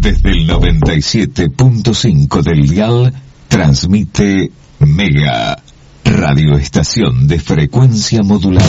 Desde el 97.5 del dial, transmite Mega, radioestación de frecuencia modulada.